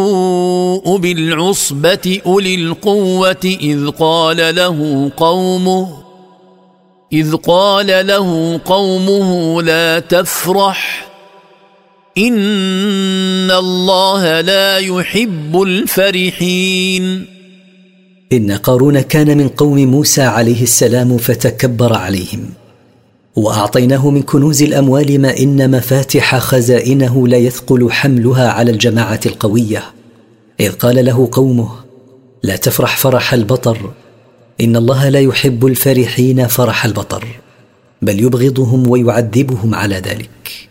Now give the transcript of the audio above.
بالعصبة أولي القوة إذ قال له قومه لا تفرح إن الله لا يحب الفرحين. إن قارون كان من قوم موسى عليه السلام فتكبر عليهم، وأعطيناه من كنوز الأموال ما إن مفاتح خزائنه ليثقل حملها على الجماعة القوية، إذ قال له قومه لا تفرح فرح البطر إن الله لا يحب الفرحين فرح البطر، بل يبغضهم ويعذبهم على ذلك.